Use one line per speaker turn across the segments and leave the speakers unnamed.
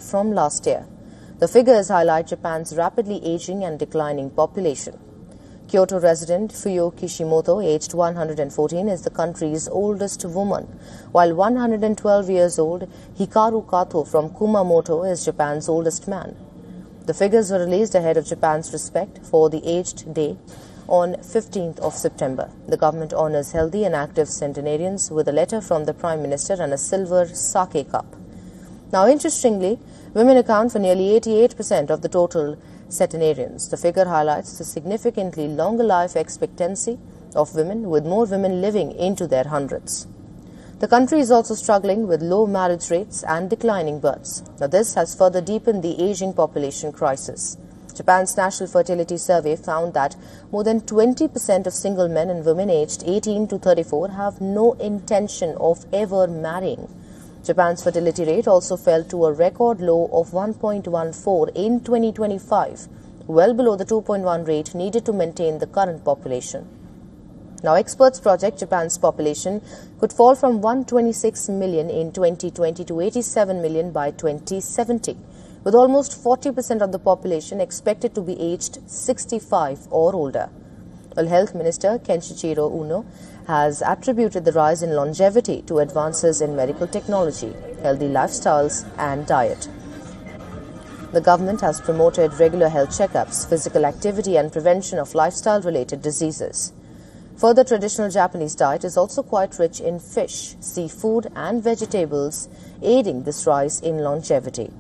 from last year. The figures highlight Japan's rapidly aging and declining population. Kyoto resident Fuyo Kishimoto, aged 114, is the country's oldest woman, while 112 years old Hikaru Kato from Kumamoto is Japan's oldest man. The figures were released ahead of Japan's Respect for the Aged Day on 15th of September. The government honors healthy and active centenarians with a letter from the Prime Minister and a silver sake cup. Now, interestingly, women account for nearly 88% of the total centenarians. The figure highlights the significantly longer life expectancy of women, with more women living into their hundreds. The country is also struggling with low marriage rates and declining births. Now, this has further deepened the aging population crisis. Japan's National Fertility Survey found that more than 20% of single men and women aged 18 to 34 have no intention of ever marrying. Japan's fertility rate also fell to a record low of 1.14 in 2025, well below the 2.1 rate needed to maintain the current population. Now, experts project Japan's population could fall from 126 million in 2020 to 87 million by 2070, with almost 40% of the population expected to be aged 65 or older. Well, Health Minister Kenshichiro Uno has attributed the rise in longevity to advances in medical technology, healthy lifestyles and diet. The government has promoted regular health checkups, physical activity and prevention of lifestyle-related diseases. Further, traditional Japanese diet is also quite rich in fish, seafood and vegetables, aiding this rise in longevity.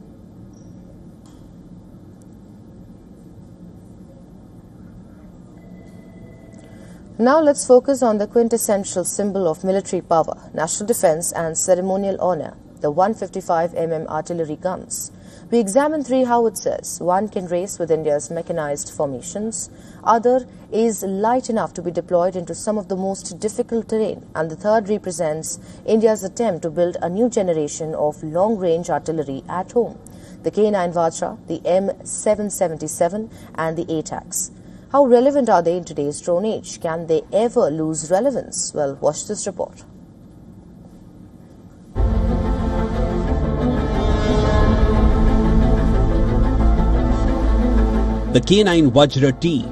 Now let's focus on the quintessential symbol of military power, national defense and ceremonial honor, the 155mm artillery guns. We examine 3 howitzers. One can race with India's mechanized formations. Other is light enough to be deployed into some of the most difficult terrain. And the third represents India's attempt to build a new generation of long-range artillery at home, the K9 Vajra, the M777 and the ATACMS. How relevant are they in today's drone age? Can they ever lose relevance? Well, watch this report.
The K9 Vajra T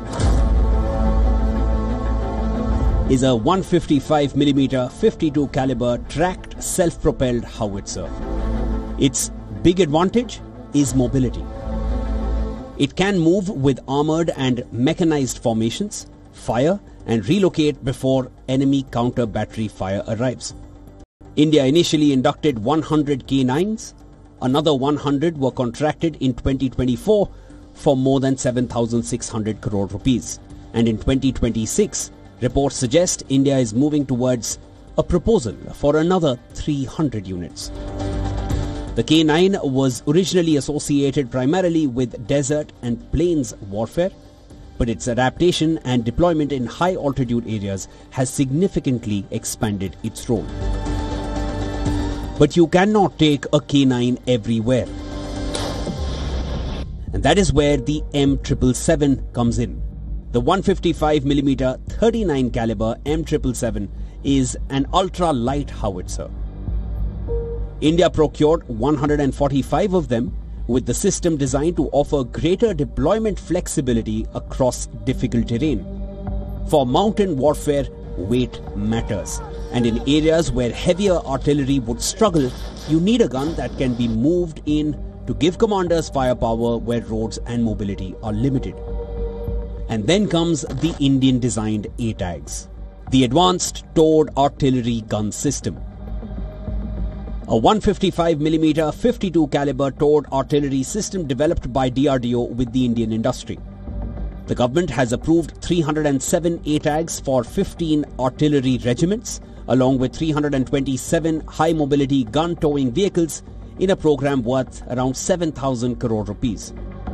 is a 155mm 52 caliber tracked self-propelled howitzer. Its big advantage is mobility. It can move with armored and mechanized formations, fire and relocate before enemy counter battery fire arrives. India initially inducted 100 K9s. Another 100 were contracted in 2024 for more than 7,600 crore rupees. And in 2026, reports suggest India is moving towards a proposal for another 300 units. The K9 was originally associated primarily with desert and plains warfare, but its adaptation and deployment in high-altitude areas has significantly expanded its role. But you cannot take a K9 everywhere. And that is where the M777 comes in. The 155mm 39 caliber M777 is an ultra-light howitzer. India procured 145 of them, with the system designed to offer greater deployment flexibility across difficult terrain. For mountain warfare, weight matters, and in areas where heavier artillery would struggle, you need a gun that can be moved in to give commanders firepower where roads and mobility are limited. And then comes the Indian-designed ATACMS, the Advanced Towed Artillery Gun System. A 155mm 52 caliber towed artillery system developed by DRDO with the Indian industry. The government has approved 307 ATACMS for 15 artillery regiments, along with 327 high-mobility gun-towing vehicles in a program worth around 7,000 crore rupees.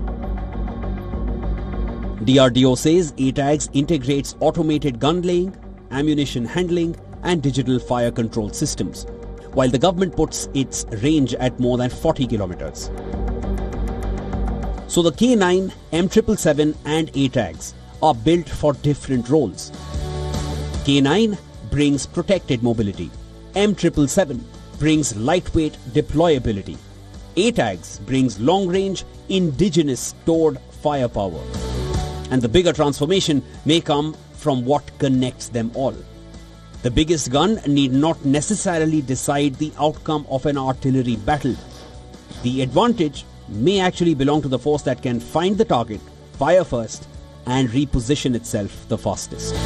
DRDO says ATACMS integrates automated gun laying, ammunition handling and digital fire control systems, while the government puts its range at more than 40 kilometers. So the K9, M777 and ATACMS are built for different roles. K9 brings protected mobility. M777 brings lightweight deployability. ATAGS brings long-range indigenous stored firepower. And the bigger transformation may come from what connects them all. The biggest gun need not necessarily decide the outcome of an artillery battle. The advantage may actually belong to the force that can find the target, fire first, and reposition itself the fastest.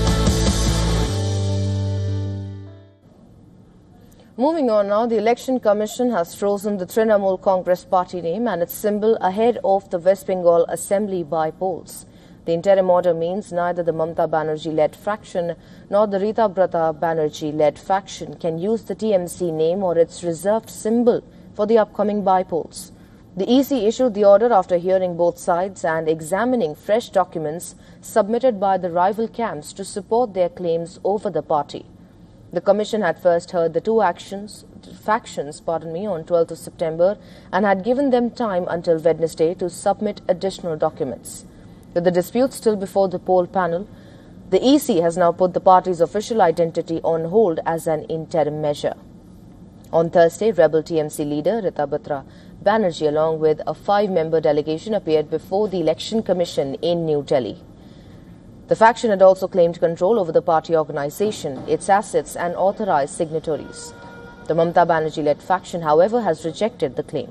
Moving on now, the Election Commission has frozen the Trinamool Congress party name and its symbol ahead of the West Bengal Assembly by-polls. The interim order means neither the Mamata Banerjee-led faction nor the Rita Brata Banerjee-led faction can use the TMC name or its reserved symbol for the upcoming by-polls. The EC issued the order after hearing both sides and examining fresh documents submitted by the rival camps to support their claims over the party. The Commission had first heard the two factions on 12th of September and had given them time until Wednesday to submit additional documents. With the dispute still before the poll panel, the EC has now put the party's official identity on hold as an interim measure. On Thursday, rebel TMC leader Rita Brata Banerjee along with a 5-member delegation appeared before the Election Commission in New Delhi. The faction had also claimed control over the party organization, its assets and authorized signatories. The Mamata Banerjee-led faction, however, has rejected the claim.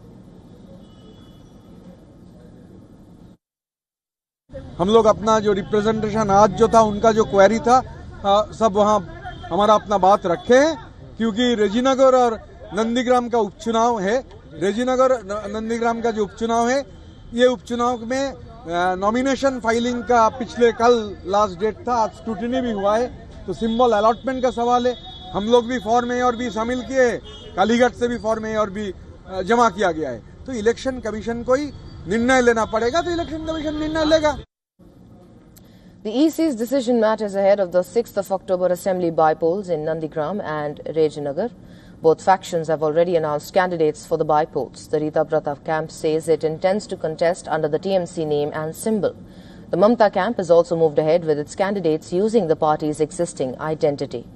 हम लोग अपना जो representation आज जो था उनका जो query था सब वहाँ हमारा अपना बात रखे हैं क्योंकि रेजीनगर और नंदीग्राम का उपचुनाव है। रेजीनगर नंदीग्राम का जो उपचुनाव है ये उपचुनाव में नॉमिनेशन फाइलिंग का पिछले कल लास्ट डेट था, आज स्क्रूटिनी भी हुआ है तो सिंबल अलॉटमेंट का सवाल है। हम लोग भी फॉर्म A भी शामिल किए, कालीघाट से भी फॉर्म A भी जमा किया गया है तो इलेक्शन कमीशन को ही निर्णय लेना पड़ेगा तो इलेक्शन कमीशन निर्णय लेगा।
The EC's decision matters ahead of the 6th of October Assembly by-polls in Nandigram and Rejinagar. Both factions have already announced candidates for the by-polls. The Rita Brata camp says it intends to contest under the TMC name and symbol. The Mamata camp has also moved ahead with its candidates using the party's existing identity.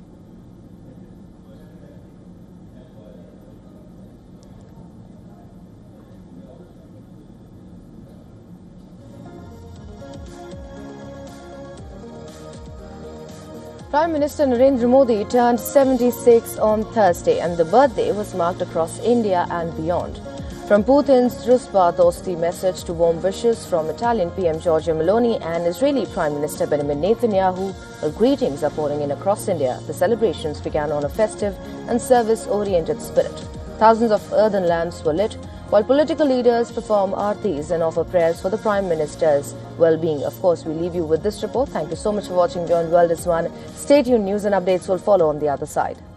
Prime Minister Narendra Modi turned 76 on Thursday and the birthday was marked across India and beyond. From Putin's Druzhba Dosti message to warm wishes from Italian PM Giorgia Meloni and Israeli Prime Minister Benjamin Netanyahu, greetings are pouring in across India. The celebrations began on a festive and service-oriented spirit. Thousands of earthen lamps were lit, while political leaders perform aartis and offer prayers for the Prime Minister's well-being. Of course, we leave you with this report. Thank you so much for watching Beyond World is One. Stay tuned, news and updates will follow on the other side.